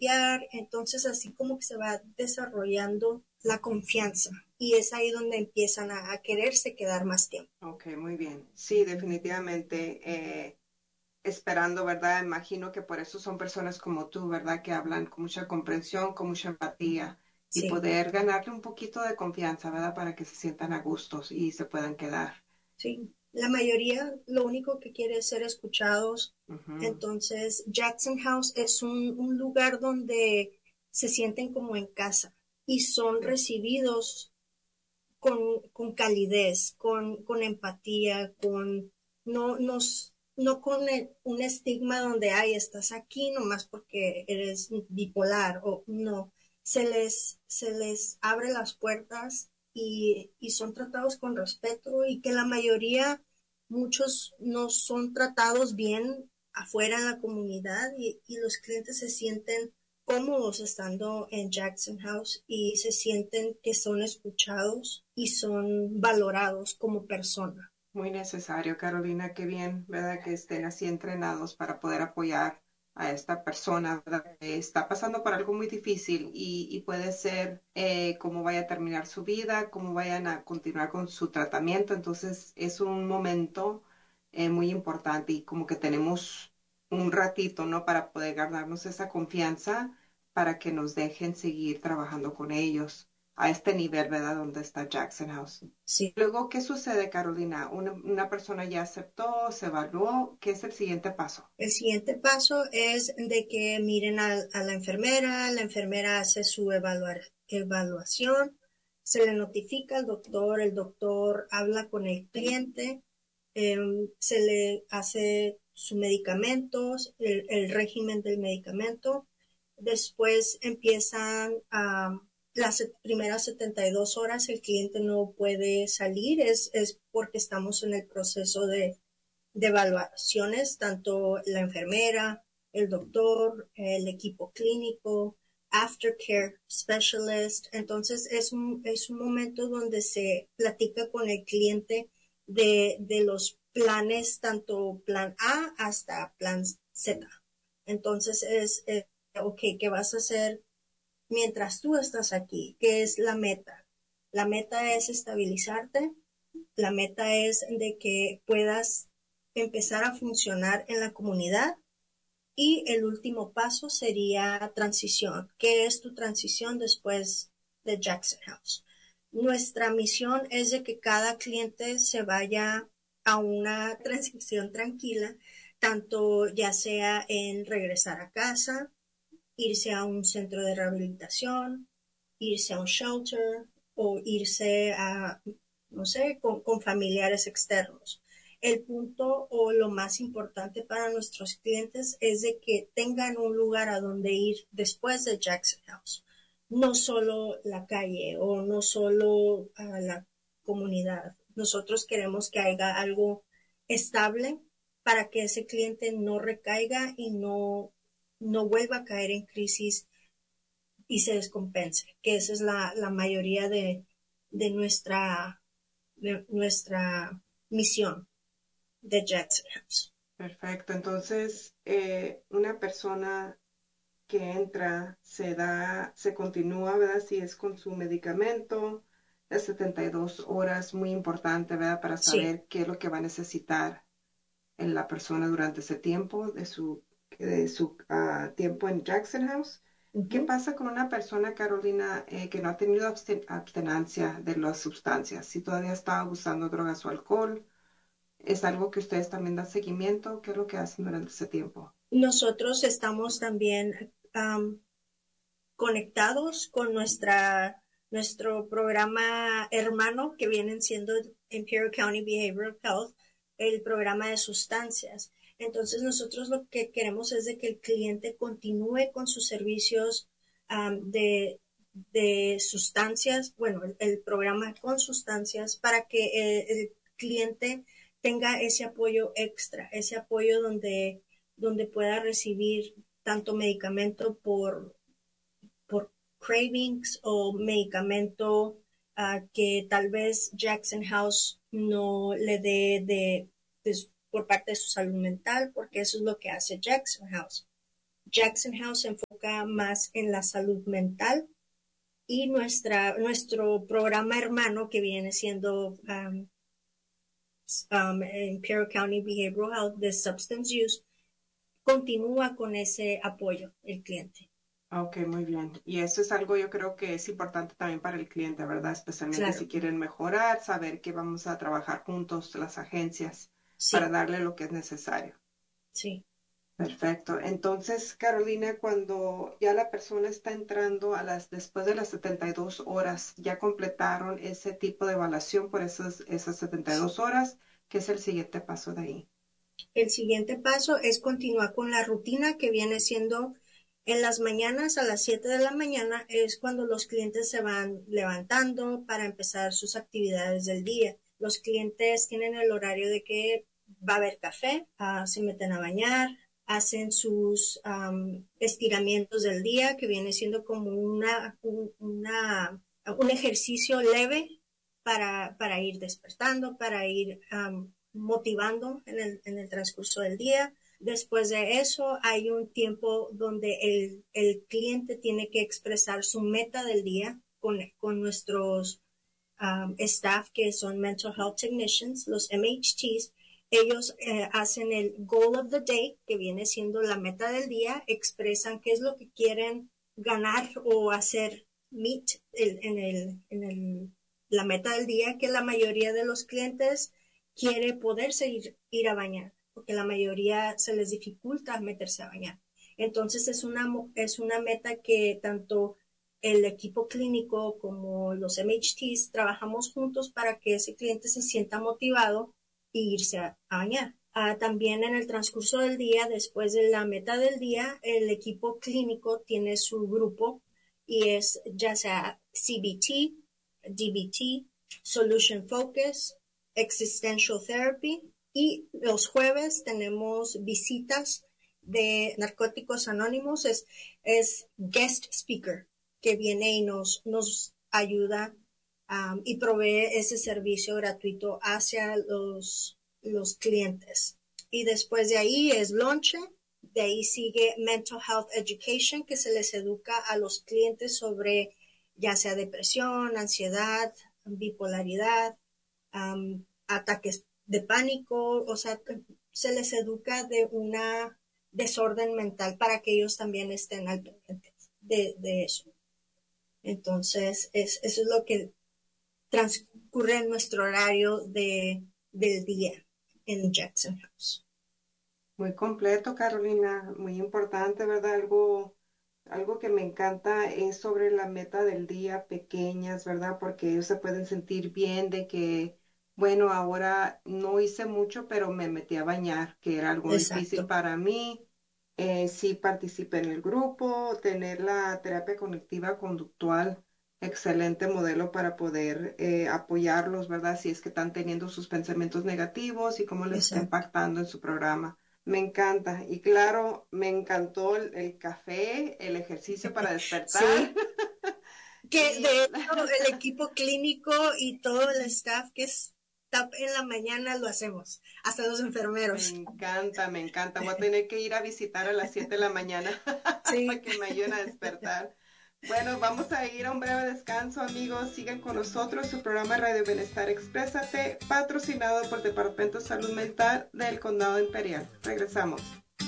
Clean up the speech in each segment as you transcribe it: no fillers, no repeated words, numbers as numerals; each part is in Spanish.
terapeutear, entonces así como que se va desarrollando la confianza y es ahí donde empiezan a quererse quedar más tiempo. Ok, muy bien. Sí, definitivamente. Esperando, ¿verdad? Imagino que por eso son personas como tú, ¿verdad? Que hablan con mucha comprensión, con mucha empatía y Sí, poder ganarle un poquito de confianza, ¿verdad? Para que se sientan a gustos y se puedan quedar. sí. La mayoría lo único que quiere es ser escuchados. Ujú. Entonces, Jackson House es un lugar donde se sienten como en casa y son Sí. recibidos con calidez, con empatía, no, no con un estigma donde, ay, estás aquí nomás porque eres bipolar o no. Se les abre las puertas y son tratados con respeto y que la mayoría, muchos no son tratados bien afuera en la comunidad y los clientes se sienten cómodos estando en Jackson House y se sienten que son escuchados y son valorados como persona. Muy necesario, Carolina. Qué bien, ¿verdad? Que estén así entrenados para poder apoyar a esta persona, ¿verdad? Que está pasando por algo muy difícil y puede ser cómo vaya a terminar su vida, cómo vayan a continuar con su tratamiento. Entonces, es un momento muy importante y como que tenemos un ratito, ¿no? Para poder ganarnos esa confianza para que nos dejen seguir trabajando con ellos a este nivel, ¿verdad? Donde está Jackson House. Sí. Luego, ¿qué sucede, Carolina? Una persona ya aceptó, se evaluó. ¿Qué es el siguiente paso? El siguiente paso es de que miren a la enfermera hace su evaluación, se le notifica al doctor, el doctor habla con el cliente, se le hace sus medicamentos, el régimen del medicamento, después empiezan las primeras 72 horas, el cliente no puede salir, es porque estamos en el proceso de evaluaciones, tanto la enfermera, el doctor, el equipo clínico, aftercare specialist. Entonces es un momento donde se platica con el cliente de los planes, tanto plan A hasta plan Z. Entonces ok, ¿qué vas a hacer mientras tú estás aquí? ¿Qué es la meta? La meta es estabilizarte, la meta es de que puedas empezar a funcionar en la comunidad y el último paso sería transición. ¿Qué es tu transición después de Jackson House? Nuestra misión es de que cada cliente se vaya a una transición tranquila, tanto ya sea en regresar a casa, irse a un centro de rehabilitación, irse a un shelter o irse a, no sé, con familiares externos. El punto o lo más importante para nuestros clientes es de que tengan un lugar a donde ir después de Jackson House. No solo la calle o no solo a la comunidad. Nosotros queremos que haya algo estable para que ese cliente no recaiga y no vuelva a caer en crisis y se descompense, que esa es la mayoría de nuestra misión de Jackson House. Perfecto. Entonces, una persona que entra se continúa, ¿verdad? Si es con su medicamento, las 72 horas, muy importante, ¿verdad? Para Sí. saber qué es lo que va a necesitar en la persona durante ese tiempo de su tiempo en Jackson House. ¿Qué Uh-huh. pasa con una persona, Carolina, que no ha tenido abstenancia de las sustancias? Si todavía está usando drogas o alcohol, ¿es algo que ustedes también dan seguimiento? ¿Qué es lo que hacen durante ese tiempo? Nosotros estamos también conectados con nuestro programa hermano que vienen siendo Imperial County Behavioral Health, el programa de sustancias. Entonces nosotros lo que queremos es de que el cliente continúe con sus servicios de sustancias, bueno, el programa con sustancias para que el cliente tenga ese apoyo extra, ese apoyo donde pueda recibir tanto medicamento por cravings o medicamento que tal vez Jackson House no le dé por parte de su salud mental, porque eso es lo que hace Jackson House. Jackson House se enfoca más en la salud mental y nuestro programa hermano que viene siendo Imperial County Behavioral Health de Substance Use continúa con ese apoyo el cliente. Ok, muy bien. Y eso es algo yo creo que es importante también para el cliente, ¿verdad? Especialmente Claro. si quieren mejorar, saber que vamos a trabajar juntos las agencias para Sí, darle lo que es necesario. sí. Perfecto. Entonces, Carolina, cuando ya la persona está entrando después de las 72 horas, ya completaron ese tipo de evaluación por esas 72 horas, ¿qué es el siguiente paso de ahí? El siguiente paso es continuar con la rutina que viene siendo en las mañanas a las 7 de la mañana es cuando los clientes se van levantando para empezar sus actividades del día. Los clientes tienen el horario de que va a haber café, se meten a bañar, hacen sus estiramientos del día, que viene siendo como un ejercicio leve para ir despertando, para ir motivando en el transcurso del día. Después de eso hay un tiempo donde el cliente tiene que expresar su meta del día con nuestros staff que son Mental Health Technicians, los MHTs. Ellos hacen el Goal of the Day, que viene siendo la meta del día, expresan qué es lo que quieren ganar o hacer meet la meta del día, que la mayoría de los clientes quiere poderse ir a bañar, porque la mayoría se les dificulta meterse a bañar. Entonces es una meta que tanto el equipo clínico como los MHTs trabajamos juntos para que ese cliente se sienta motivado e irse a bañar. También en el transcurso del día, después de la meta del día, el equipo clínico tiene su grupo y es ya sea CBT, DBT, Solution Focus, Existential Therapy, y los jueves tenemos visitas de Narcóticos Anónimos, es guest speaker que viene y nos ayuda y provee ese servicio gratuito hacia los clientes. Y después de ahí es lonche, de ahí sigue Mental Health Education, que se les educa a los clientes sobre ya sea depresión, ansiedad, bipolaridad, ataques de pánico, o sea, se les educa de una desorden mental para que ellos también estén al pendiente de eso. Entonces, eso es lo que transcurre en nuestro horario del día en Jackson House. Muy completo, Carolina, muy importante, ¿verdad? Algo que me encanta es sobre la meta del día, pequeñas, ¿verdad? Porque ellos se pueden sentir bien de que, bueno, ahora no hice mucho, pero me metí a bañar, que era algo difícil Exacto. para mí. Sí participé en el grupo, tener la terapia cognitiva conductual, excelente modelo para poder apoyarlos, ¿verdad? Si es que están teniendo sus pensamientos negativos y cómo les está Exacto. impactando en su programa. Me encanta. Y claro, me encantó el café, el ejercicio para despertar. Sí, que Y de hecho el equipo clínico y todo el staff que está en la mañana lo hacemos, hasta los me enfermeros. encanta, me encanta. Voy a tener que ir a visitar a las 7 de la mañana para Sí, que me ayuden a despertar. Bueno, vamos a ir a un breve descanso, amigos. Sigan con nosotros su programa Radio Bienestar Exprésate, patrocinado por el Departamento de Salud Mental del Condado Imperial. Regresamos.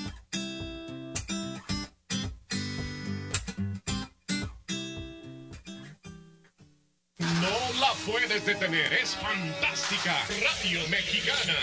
No la puedes detener, es fantástica. Radio Mexicana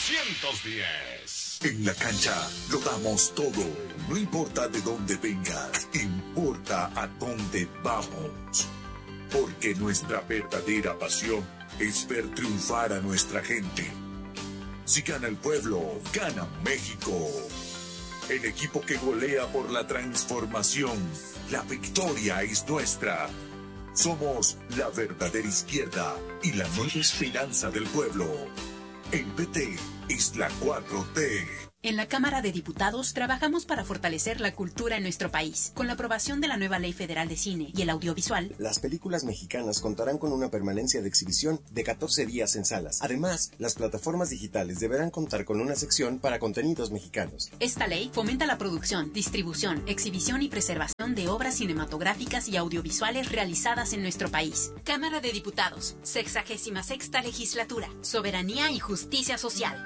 910. En la cancha lo damos todo, no importa de dónde vengas, importa a dónde vamos. Porque nuestra verdadera pasión es ver triunfar a nuestra gente. Si gana el pueblo, gana México. El equipo que golea por la transformación, la victoria es nuestra. Somos la verdadera izquierda y la nueva esperanza del pueblo. En PT es la 4T. En la Cámara de Diputados trabajamos para fortalecer la cultura en nuestro país. Con la aprobación de la nueva Ley Federal de Cine y el Audiovisual, las películas mexicanas contarán con una permanencia de exhibición de 14 días en salas. Además, las plataformas digitales deberán contar con una sección para contenidos mexicanos. Esta ley fomenta la producción, distribución, exhibición y preservación de obras cinematográficas y audiovisuales realizadas en nuestro país. Cámara de Diputados, 66ª Legislatura, Soberanía y Justicia Social.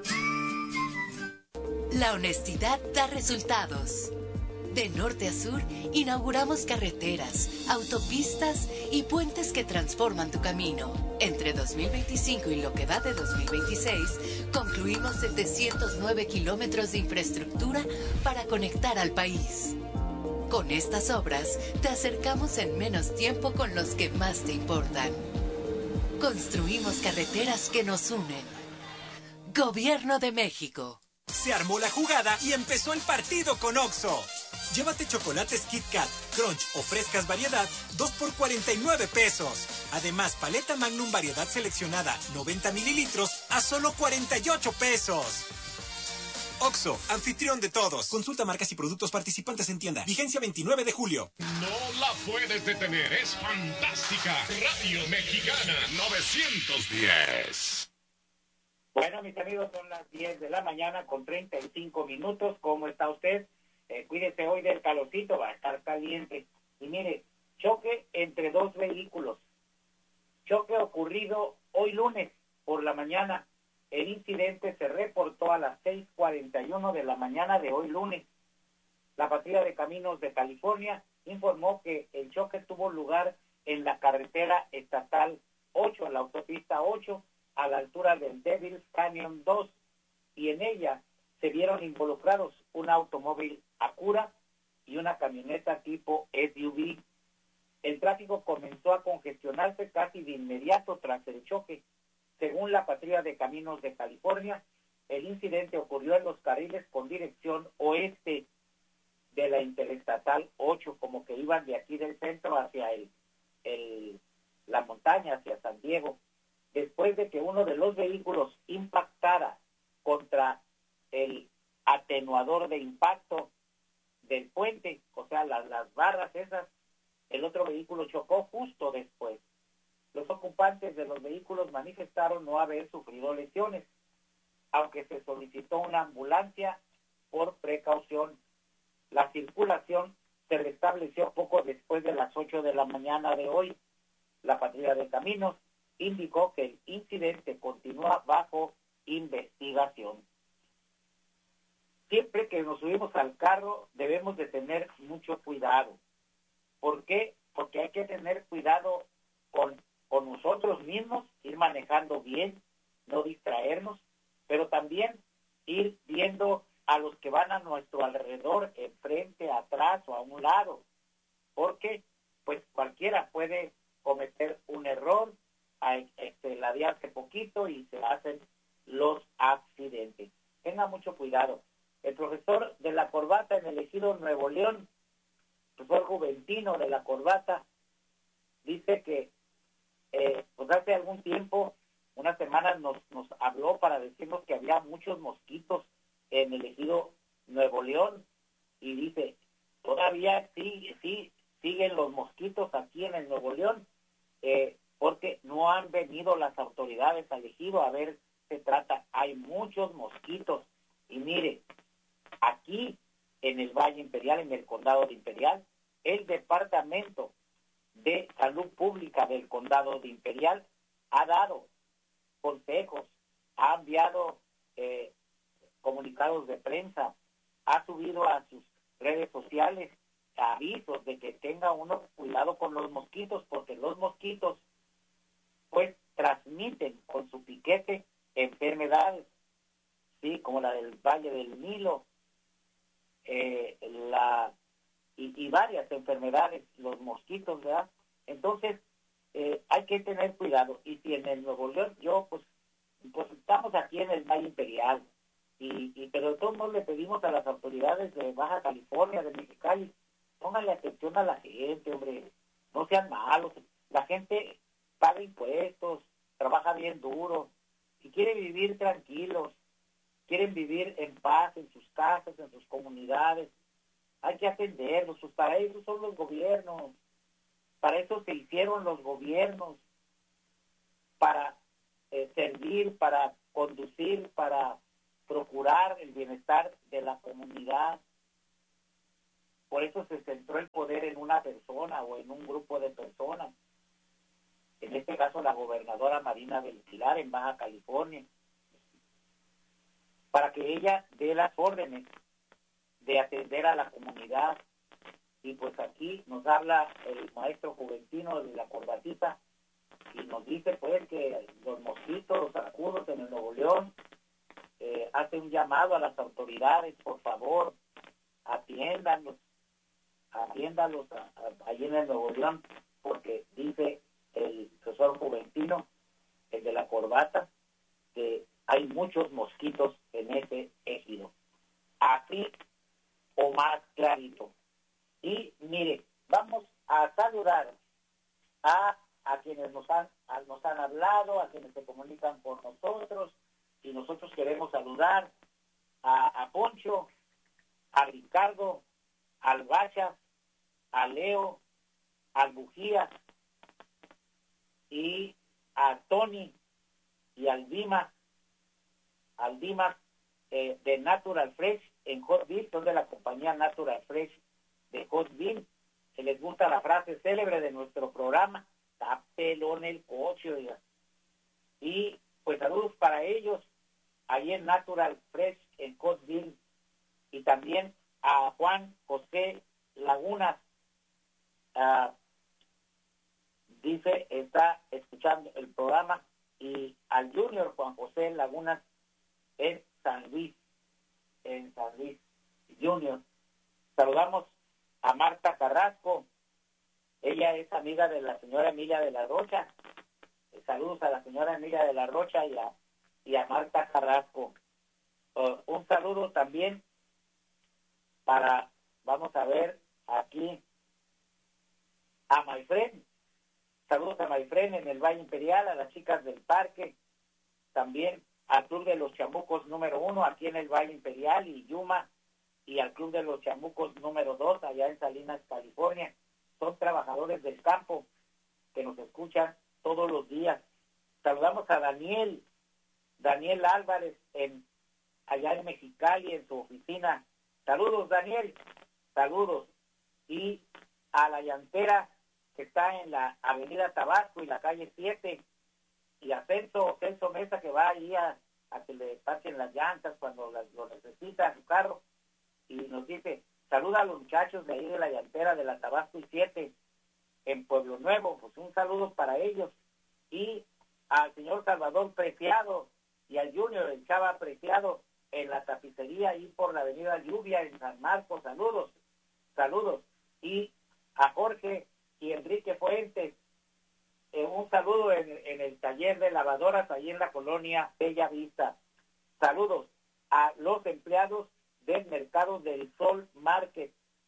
La honestidad da resultados. De norte a sur, inauguramos carreteras, autopistas y puentes que transforman tu camino. Entre 2025 y lo que va de 2026, concluimos 709 kilómetros de infraestructura para conectar al país. Con estas obras, te acercamos en menos tiempo con los que más te importan. Construimos carreteras que nos unen. Gobierno de México. Se armó la jugada y empezó el partido con Oxxo. Llévate chocolates Kit Kat, Crunch o frescas variedad, 2 por 49 pesos. Además, paleta Magnum variedad seleccionada, 90 mililitros, a solo 48 pesos. Oxxo, anfitrión de todos. Consulta marcas y productos participantes en tienda. Vigencia 29 de julio. No la puedes detener, es fantástica. Radio Mexicana 910. Bueno, mis amigos, son las 10 de la mañana con 35 minutos. ¿Cómo está usted? Cuídese hoy del calorcito, va a estar caliente. Y mire, choque entre dos vehículos. Choque ocurrido hoy lunes por la mañana. El incidente se reportó a las 6:41 de la mañana de hoy lunes. La Patrulla de Caminos de California informó que el choque tuvo lugar en la carretera estatal 8, la autopista 8, a la altura del Devil's Canyon 2, y en ella se vieron involucrados un automóvil Acura y una camioneta tipo SUV. El tráfico comenzó a congestionarse casi de inmediato tras el choque. Según la Patrulla de Caminos de California, el incidente ocurrió en los carriles con dirección oeste de la Interestatal 8, como que iban de aquí del centro hacia la montaña, hacia San Diego. Después de que uno de los vehículos impactara contra el atenuador de impacto del puente, o sea, las barras esas, el otro vehículo chocó justo después. Los ocupantes de los vehículos manifestaron no haber sufrido lesiones, aunque se solicitó una ambulancia por precaución. La circulación se restableció poco después de las 8 de la mañana de hoy. La Patrulla de Caminos indicó que el incidente continúa bajo investigación. Siempre que nos subimos al carro debemos de tener mucho cuidado. ¿Por qué? Porque hay que tener cuidado con nosotros mismos, ir manejando bien, no distraernos, pero también ir viendo a los que van a nuestro alrededor, enfrente, atrás o a un lado, porque pues cualquiera puede cometer un error, ladearse poquito y se hacen los accidentes. Tenga mucho cuidado. El profesor de la corbata en el Ejido Nuevo León, profesor Juventino de la corbata, dice que pues hace algún tiempo, unas semanas nos habló para decirnos que había muchos mosquitos en el Ejido Nuevo León, y dice, todavía sí siguen los mosquitos aquí en el Nuevo León, porque no han venido las autoridades al Ejido a ver qué se trata. Hay muchos mosquitos. Y mire, aquí en el Valle Imperial, en el Condado de Imperial, el Departamento de Salud Pública del Condado de Imperial ha dado consejos, ha enviado comunicados de prensa, ha subido a sus redes sociales avisos de que tenga uno cuidado con los mosquitos, porque los mosquitos pues transmiten con su piquete enfermedades, sí, como la del Valle del Nilo, y varias enfermedades, los mosquitos, ¿verdad? Entonces, hay que tener cuidado. Y si en el Nuevo León, pues estamos aquí en el Valle Imperial, pero de todos modos le pedimos a las autoridades de Baja California, de Mexicali, pónganle atención a la gente, hombre, no sean malos. La gente paga impuestos, trabaja bien duro, y quiere vivir tranquilos, quieren vivir en paz en sus casas, en sus comunidades. Hay que atenderlos, pues para eso son los gobiernos, para eso se hicieron los gobiernos, para servir, para conducir, para procurar el bienestar de la comunidad. Por eso se centró el poder en una persona o en un grupo de personas. En este caso, la gobernadora Marina del Pilar en Baja California, para que ella dé las órdenes de atender a la comunidad. Y pues aquí nos habla el maestro Juventino de la Corbatita y nos dice pues que los mosquitos, los zancudos en el Nuevo León, hace un llamado a las autoridades, por favor, atiéndanlos allí en el Nuevo León, porque dice el profesor Juventino, el de la Corbata, que hay muchos mosquitos en ese ejido. Así o más clarito. Y mire, vamos a saludar a quienes nos han hablado, a quienes se comunican por nosotros, y nosotros queremos saludar a Poncho, a Ricardo, al Bachas, a Leo, al Bujías, y a Tony y al Dimas de Natural Fresh en Hotville, son de la compañía Natural Fresh de Hotville, que les gusta la frase célebre de nuestro programa, está pelón el coche, oiga. Y pues saludos para ellos, ahí en Natural Fresh en Hotville, y también a Juan José Lagunas, dice, está escuchando el programa, y al Junior Juan José Lagunas en San Luis Junior. Saludamos a Marta Carrasco, ella es amiga de la señora Emilia de la Rocha. Saludos a la señora Emilia de la Rocha y a Marta Carrasco. Un saludo también para, vamos a ver aquí, a Mayfren. Saludos a Mayfren en el Valle Imperial, a las chicas del parque, también al Club de los Chamucos número 1 aquí en el Valle Imperial y Yuma, y al Club de los Chamucos número 2 allá en Salinas, California. Son trabajadores del campo que nos escuchan todos los días. Saludamos a Daniel Álvarez allá en Mexicali, en su oficina. Saludos, Daniel, saludos. Y a la llantera que está en la avenida Tabasco y la calle 7, y a Celso Mesa, que va ahí a que le pasen las llantas cuando lo necesita en su carro, y nos dice, saluda a los muchachos de ahí de la llantera de la Tabasco y 7 en Pueblo Nuevo. Pues un saludo para ellos. Y al señor Salvador Preciado y al Junior, el Chava Preciado, en la tapicería ahí por la avenida Lluvia en San Marcos. Saludos. Y a Jorge y Enrique Fuentes, un saludo en el taller de lavadoras ahí en la colonia Bella Vista. Saludos a los empleados del mercado del Sol Market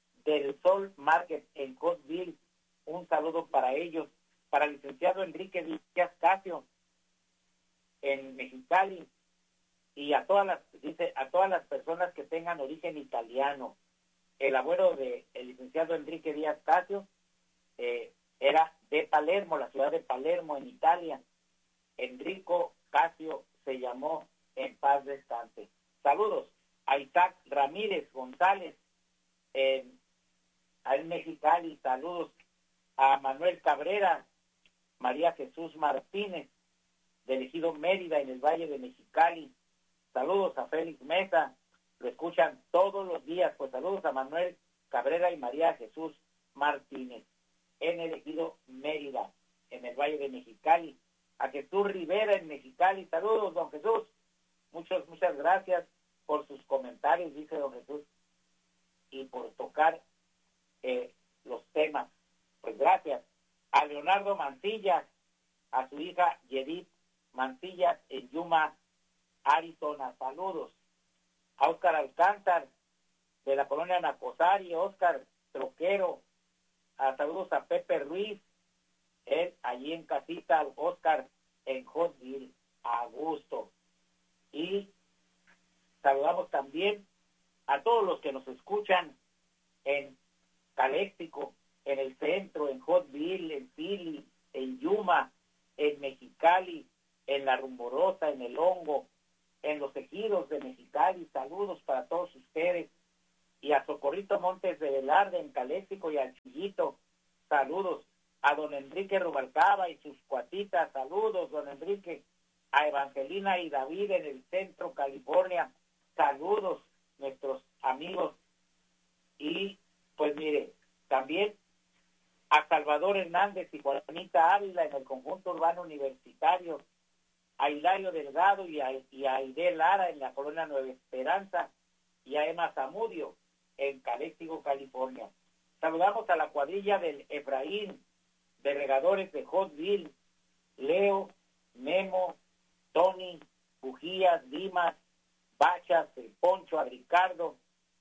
en Coatesville. Un saludo para ellos. Para el licenciado Enrique Díaz Casio en Mexicali, y a todas las personas que tengan origen italiano. El abuelo del licenciado Enrique Díaz Casio era de Palermo, la ciudad de Palermo, en Italia. Enrico Casio se llamó, en paz descanse. Saludos a Isaac Ramírez González en Mexicali. Saludos a Manuel Cabrera, María Jesús Martínez del Ejido Mérida en el Valle de Mexicali. Saludos a Félix Mesa, lo escuchan todos los días. Pues saludos a Manuel Cabrera y María Jesús Martínez en el Ejido Mérida en el Valle de Mexicali. A Jesús Rivera en Mexicali. Saludos, don Jesús. Muchas gracias por sus comentarios, dice don Jesús, y por tocar los temas. Pues gracias. A Leonardo Mancillas, a su hija Yedith Mancillas en Yuma, Arizona. Saludos. A Óscar Alcántar de la colonia Nacosari, Óscar Troquero. Saludos a Pepe Ruiz, allí en casita, Óscar en Hotville, a gusto. Y Saludamos también a todos los que nos escuchan en Caléxico, en el centro, en Hotville, en Pili, en Yuma, en Mexicali, en La Rumorosa, en El Hongo, en los ejidos de Mexicali. Saludos para todos ustedes. Y a Socorrito Montes de Velarde en Caléxico y a Chillito. Saludos a don Enrique Rubalcaba y sus cuatitas. Saludos, don Enrique. A Evangelina y David en el centro, California. Saludos, nuestros amigos. Y pues mire, también a Salvador Hernández y Juanita Ávila en el conjunto urbano universitario, a Hilario Delgado y a Aide Lara en la colonia Nueva Esperanza, y a Emma Zamudio en Caléxico, California. Saludamos a la cuadrilla del Efraín, de regadores de Hotville, Leo, Memo, Tony, Bujías, Dimas, Bachas, el Poncho, a Ricardo.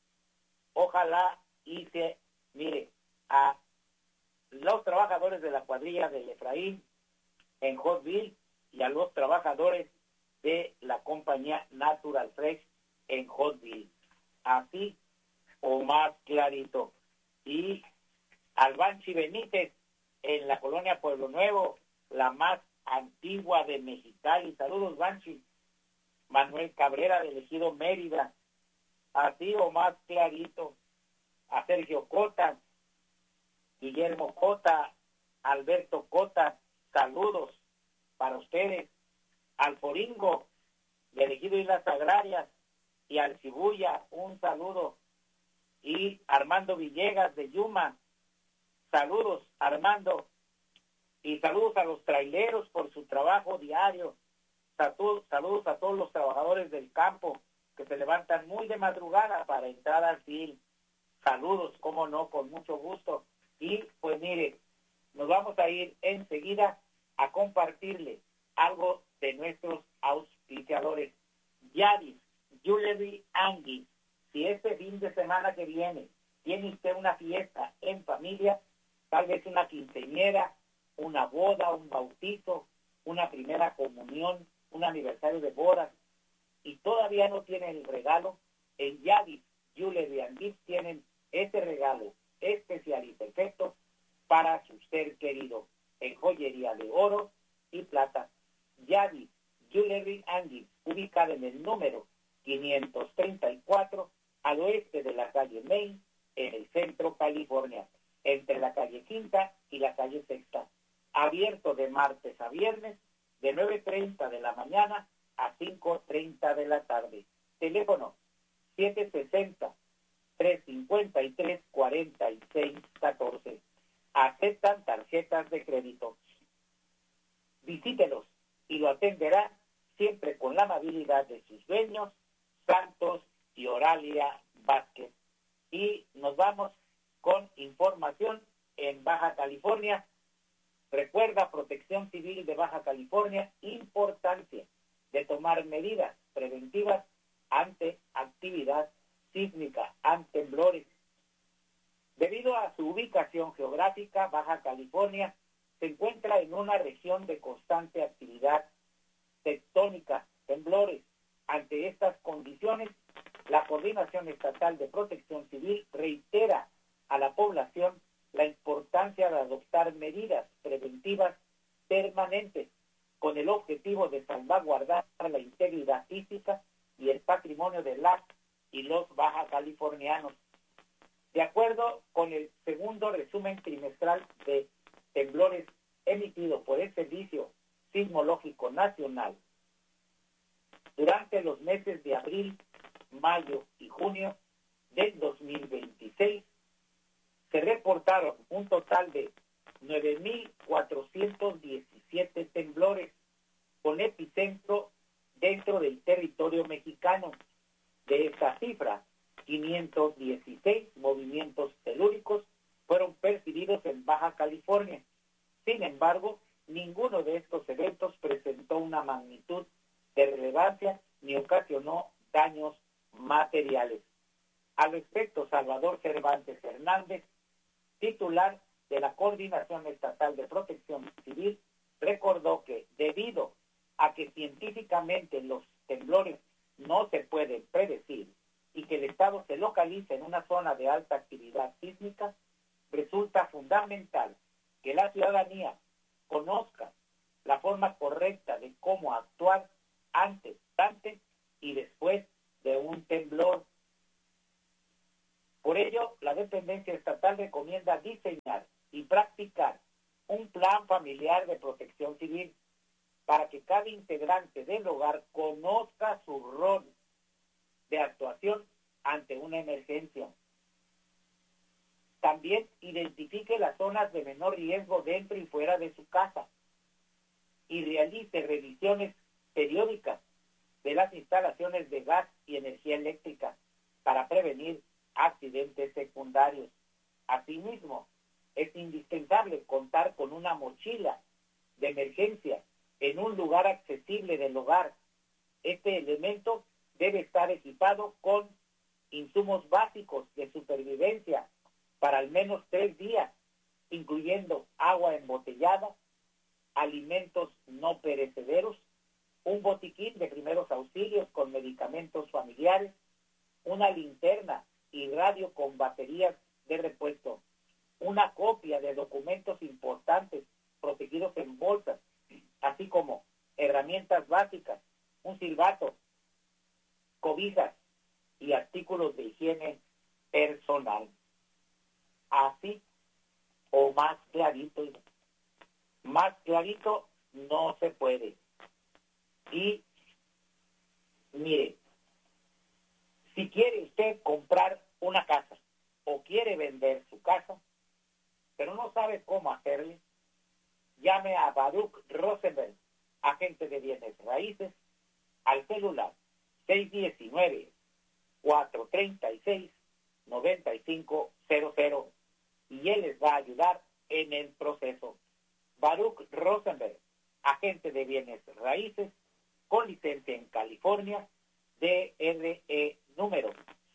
Ojalá mire, a los trabajadores de la cuadrilla del Efraín en Hotville y a los trabajadores de la compañía Natural Fresh en Hotville. Así o más clarito. Y al Banchi Benítez en la colonia Pueblo Nuevo, la más antigua de Mexicali. Saludos, Banchi. Manuel Cabrera del Ejido Mérida. Así o más clarito. A Sergio Cota, Guillermo Cota, Alberto Cota, saludos para ustedes. Al Foringo, del Ejido Islas Agrarias, y al Cibuya, un saludo. Y Armando Villegas de Yuma, saludos, Armando. Y saludos a los traileros por su trabajo diario. Saludos a todos los trabajadores del campo que se levantan muy de madrugada para entrar al fil. Saludos, cómo no, con mucho gusto. Y pues mire, nos vamos a ir enseguida a compartirle algo de nuestros auspiciadores. Yadis Jewelry Angie. Si este fin de semana que viene tiene usted una fiesta en familia, tal vez una quinceañera, una boda, un bautizo, una primera comunión, un aniversario de bodas, y todavía no tienen el regalo, en Yadis Jewelry Angie tienen ese regalo especial y perfecto para su ser querido en joyería de oro y plata. Yadis Jewelry Angie, ubicada en el número 534 al oeste de la calle Main, en el centro, California, entre la calle Quinta y la calle Sexta. Abierto de martes a viernes, de 9:30 de la mañana a 5:30 de la tarde. Teléfono 760-353-4614. Aceptan tarjetas de crédito. Visítelos y lo atenderá siempre con la amabilidad de sus dueños, Santos y Oralia Vázquez. Y nos vamos con información en Baja California. Recuerda, Protección Civil de Baja California, importancia de tomar medidas preventivas ante actividad sísmica, ante temblores. Debido a su ubicación geográfica, Baja California se encuentra en una región de constante actividad tectónica, temblores. Ante estas condiciones, la Coordinación Estatal de Protección Civil reitera a la población la importancia de adoptar medidas preventivas permanentes con el objetivo de salvaguardar la integridad física y el patrimonio de las y los baja californianos. De acuerdo con el segundo resumen trimestral de temblores emitido por el Servicio Sismológico Nacional, durante los meses de abril, mayo y junio del 2026, se reportaron un total de 9,417 temblores con epicentro dentro del territorio mexicano. De esta cifra, 516 movimientos telúricos fueron percibidos en Baja California. Sin embargo, ninguno de estos eventos presentó una magnitud de relevancia ni ocasionó daños materiales. Al respecto, Salvador Cervantes Hernández, titular de la Coordinación Estatal de Protección Civil, recordó que debido a que científicamente los temblores no se pueden predecir y que el Estado se localice en una zona de alta actividad sísmica, resulta fundamental que la ciudadanía conozca la forma correcta de cómo actuar antes, durante y después de un temblor. Por ello, la dependencia estatal recomienda diseñar y practicar un plan familiar de protección civil para que cada integrante del hogar conozca su rol de actuación ante una emergencia. También identifique las zonas de menor riesgo dentro y fuera de su casa y realice revisiones periódicas de las instalaciones de gas y energía eléctrica para prevenir accidentes secundarios. Asimismo, es indispensable contar con una mochila de emergencia en un lugar accesible del hogar. Este elemento debe estar equipado con insumos básicos de supervivencia para al menos 3 días, incluyendo agua embotellada, alimentos no perecederos, un botiquín de primeros auxilios con medicamentos familiares, una linterna y radio con baterías de repuesto, una copia de documentos importantes protegidos en bolsas, así como herramientas básicas, un silbato, cobijas y artículos de higiene personal. Así o más clarito no se puede. Y mire, si quiere usted comprar una casa o quiere vender su casa, pero no sabe cómo hacerle, llame a Baruch Rosenberg, agente de bienes raíces, al celular 619-436-9500 y él les va a ayudar en el proceso. Baruch Rosenberg, agente de bienes raíces, con licencia en California, DRE número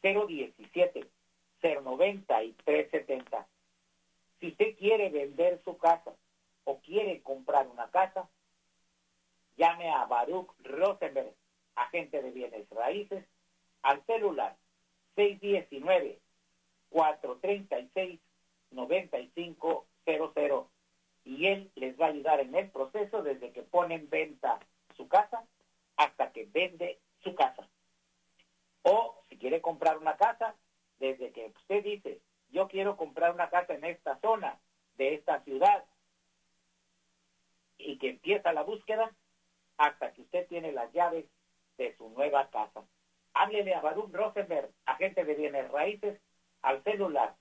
017-09370. Si usted quiere vender su casa o quiere comprar una casa, llame a Baruch Rosenberg, agente de bienes raíces, al celular 619-436-9500 y él les va a ayudar en el proceso desde que pone en venta su casa hasta que vende su casa. O si quiere comprar una casa, desde que usted dice, yo quiero comprar una casa en esta zona de esta ciudad, y que empieza la búsqueda hasta que usted tiene las llaves de su nueva casa. Háblele a Baruch Rosenberg, agente de bienes raíces, al celular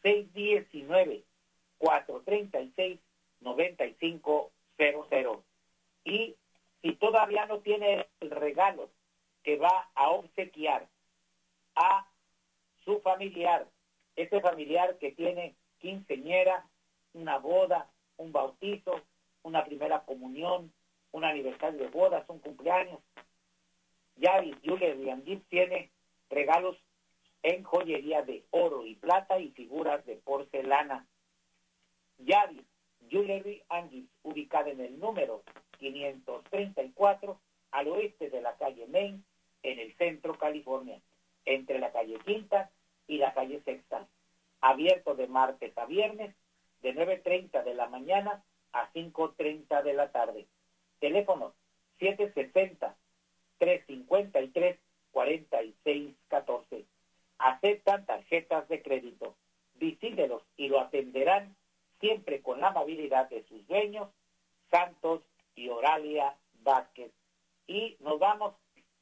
619-436-9500. Y si todavía no tiene el regalo que va a obsequiar a su familiar, ese familiar que tiene quinceañera, una boda, un bautizo, una primera comunión, un aniversario de bodas, un cumpleaños, Yavis Jewelry and Gifts tiene regalos en joyería de oro y plata y figuras de porcelana. Yavis Jewelry and Gifts, ubicada en el número 534 al oeste de la calle Main, en el centro California, entre la calle Quinta y la calle Sexta. Abierto de martes a viernes, de 9:30 de la mañana a 5:30 de la tarde. Teléfono 760-353-4614. Aceptan tarjetas de crédito. Visítelos y lo atenderán siempre con la amabilidad de sus dueños, Santos y Oralia Vázquez. Y nos vamos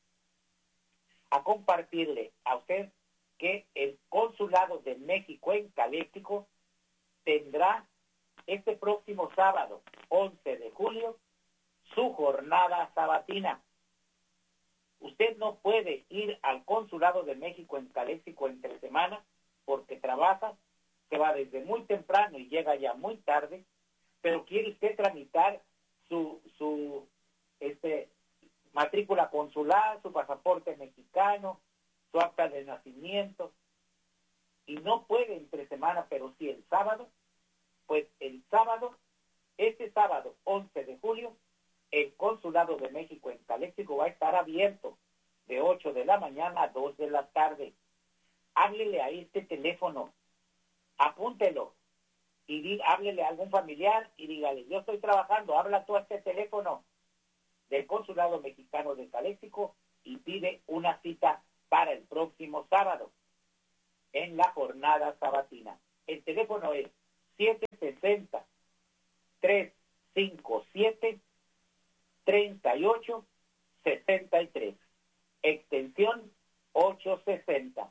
a compartirle a usted que el Consulado de México en Caléxico tendrá este próximo sábado, 11 de julio, su jornada sabatina. Usted no puede ir al Consulado de México en Caléxico entre semana porque trabaja, se va desde muy temprano y llega ya muy tarde, pero quiere usted tramitar su matrícula consular, su pasaporte mexicano, su acta de nacimiento, y no puede entre semana, pero sí el sábado. Pues el sábado, este sábado 11 de julio, el Consulado de México en Caléxico va a estar abierto de 8 de la mañana a 2 de la tarde. Háblele a este teléfono, apúntelo y háblele a algún familiar y dígale, yo estoy trabajando, habla tú a este teléfono del Consulado Mexicano de Caléxico y pide una cita para el próximo sábado en la jornada sabatina. El teléfono es 760-357-3863, extensión 860.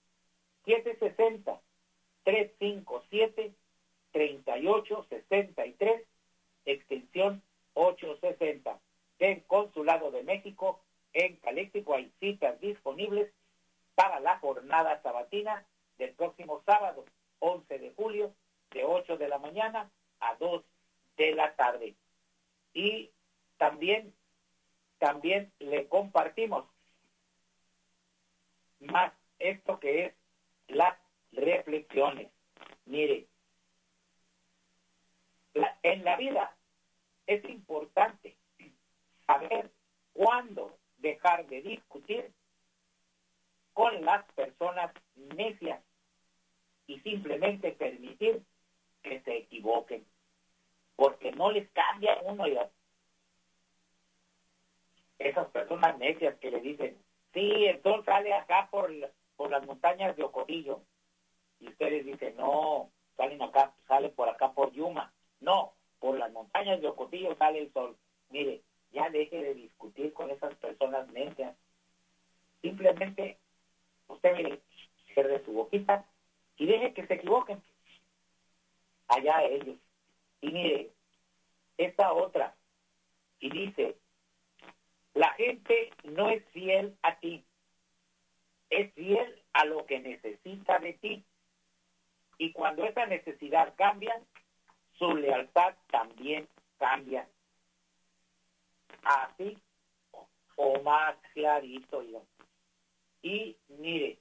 760-357-3863, extensión 860. Del Consulado de México en Caléxico hay citas disponibles para la jornada sabatina del próximo sábado, 11 de julio, de 8 de la mañana a 2 de la tarde. Y también le compartimos más esto que es las reflexiones. Mire, en la vida es importante saber cuándo dejar de discutir con las personas necias y simplemente permitir que se equivoquen, porque no les cambia uno ya. Esas personas necias que le dicen, sí, el sol sale acá por las montañas de Ocotillo, y ustedes dicen, no, sale por acá por Yuma. No, por las montañas de Ocotillo sale el sol. Mire, ya deje de discutir con esas personas necias. Simplemente usted, mire, cierre su boquita y deje que se equivoquen. Allá ellos. Y mire, esta otra, y dice, la gente no es fiel a ti, es fiel a lo que necesita de ti. Y cuando esa necesidad cambia, su lealtad también cambia. Así o más clarito. Y mire,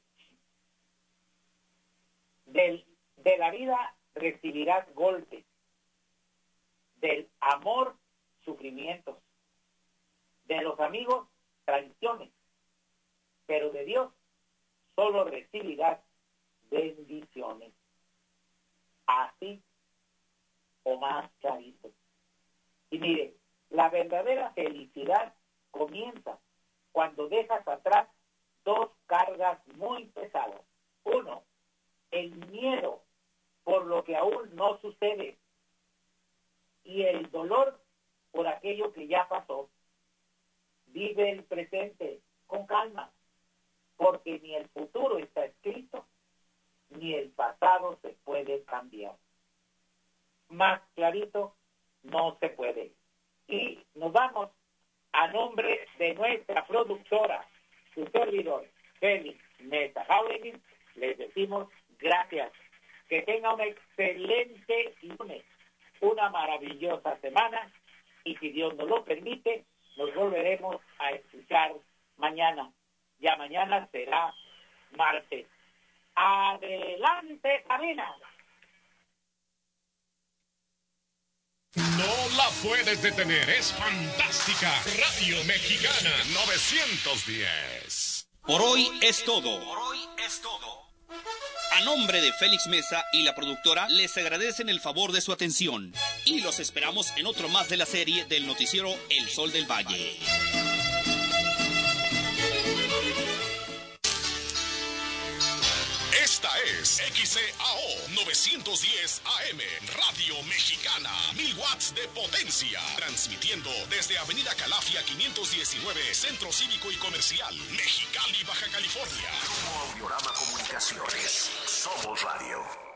de la vida recibirás golpes, del amor sufrimientos, de los amigos traiciones, pero de Dios solo recibirás bendiciones. Así o más clarito. Y mire, la verdadera felicidad comienza cuando dejas atrás dos cargas muy pesadas. Uno, el miedo por lo que aún no sucede y el dolor por aquello que ya pasó. Vive el presente con calma, porque ni el futuro está escrito, ni el pasado se puede cambiar. Más clarito no se puede. Y nos vamos a nombre de nuestra productora, su servidor, Félix Mesa Jauregui, les decimos gracias. Que tenga un excelente lunes, una maravillosa semana, y si Dios nos lo permite, nos volveremos a escuchar mañana. Ya mañana será martes. ¡Adelante, Sabina! No la puedes detener, es fantástica. Radio Mexicana 910. Por hoy es todo. A nombre de Félix Mesa y la productora, les agradecen el favor de su atención. Y los esperamos en otro más de la serie del noticiero El Sol del Valle. Esta es XCAO 910 AM, Radio Mexicana, 1000 watts de potencia, transmitiendo desde Avenida Calafia 519, Centro Cívico y Comercial, Mexicali, Baja California. Grupo Audiorama Comunicaciones, somos radio.